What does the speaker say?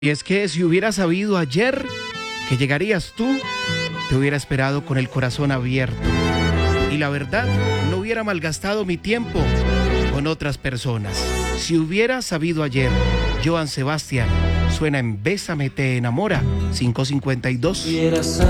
Y es que si hubiera sabido ayer que llegarías tú, te hubiera esperado con el corazón abierto. Y la verdad, no hubiera malgastado mi tiempo con otras personas. Si hubiera sabido ayer, Joan Sebastián, suena en Bésame te enamora, 5:52.